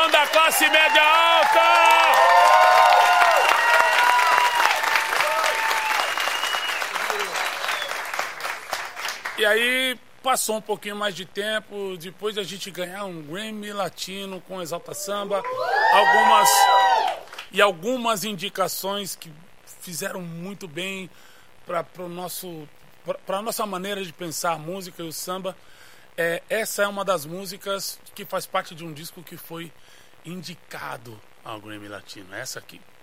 banda classe média alta! E aí, passou um pouquinho mais de tempo, depois de a gente ganhar um Grammy Latino com Exalta Samba, algumas indicações que fizeram muito bem para a nossa maneira de pensar a música e o samba. Essa é uma das músicas que faz parte de um disco que foi indicado ao Grammy Latino, essa aqui.